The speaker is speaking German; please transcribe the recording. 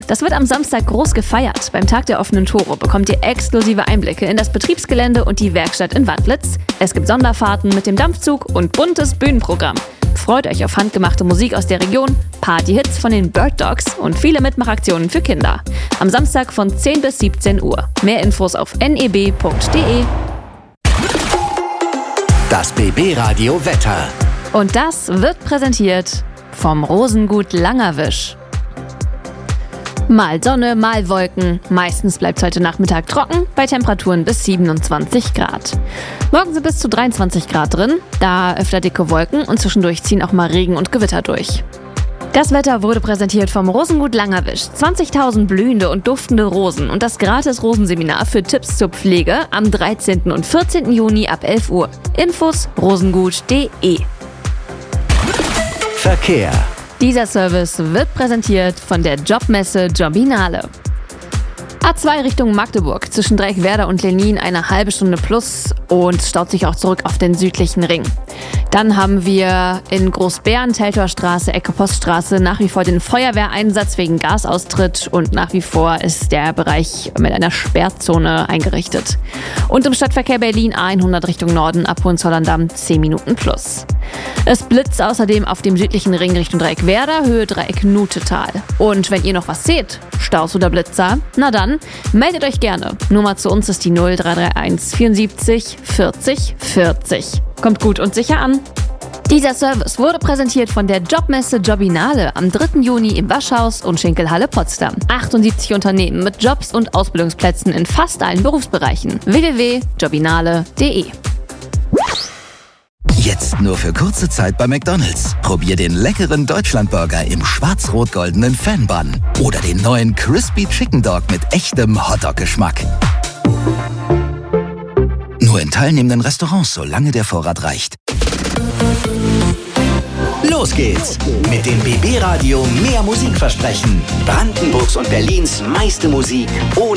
Das wird am Samstag groß gefeiert. Beim Tag der offenen Tore bekommt ihr exklusive Einblicke in das Betriebsgelände und die Werkstatt in Wandlitz. Es gibt Sonderfahrten mit dem Dampfzug und buntes Bühnenprogramm. Freut euch auf handgemachte Musik aus der Region, Partyhits von den Bird Dogs und viele Mitmachaktionen für Kinder. Am Samstag von 10 bis 17 Uhr. Mehr Infos auf neb.de. Das BB-Radio Wetter. Und das wird präsentiert vom Rosengut Langerwisch. Mal Sonne, mal Wolken. Meistens bleibt es heute Nachmittag trocken, bei Temperaturen bis 27 Grad. Morgen sind bis zu 23 Grad drin, da öfter dicke Wolken und zwischendurch ziehen auch mal Regen und Gewitter durch. Das Wetter wurde präsentiert vom Rosengut Langerwisch. 20.000 blühende und duftende Rosen und das Gratis-Rosenseminar für Tipps zur Pflege am 13. und 14. Juni ab 11 Uhr. Infos rosengut.de. Verkehr. Dieser Service wird präsentiert von der Jobmesse Jobinale. A2 Richtung Magdeburg, zwischen Dreieckwerder und Lenin eine halbe Stunde plus und staut sich auch zurück auf den südlichen Ring. Dann haben wir in Großbären, Teltorstraße, Ecke Poststraße nach wie vor den Feuerwehreinsatz wegen Gasaustritt und nach wie vor ist der Bereich mit einer Sperrzone eingerichtet. Und im Stadtverkehr Berlin A100 Richtung Norden ab Hohenzollern-Damm 10 Minuten plus. Es blitzt außerdem auf dem südlichen Ring Richtung Dreieckwerder, Höhe Dreieck Nutetal. Und wenn ihr noch was seht, Staus oder Blitzer, na dann, meldet euch gerne. Nummer zu uns ist die 0331 74 40 40. Kommt gut und sicher an. Dieser Service wurde präsentiert von der Jobmesse Jobinale am 3. Juni im Waschhaus und Schinkelhalle Potsdam. 78 Unternehmen mit Jobs und Ausbildungsplätzen in fast allen Berufsbereichen. www.jobinale.de. Jetzt nur für kurze Zeit bei McDonald's. Probier den leckeren Deutschlandburger im schwarz-rot-goldenen Fan-Bun oder den neuen Crispy Chicken Dog mit echtem Hotdog-Geschmack. Nur in teilnehmenden Restaurants, solange der Vorrat reicht. Los geht's mit dem BB-Radio Mehr Musik versprechen. Brandenburgs und Berlins meiste Musik ohne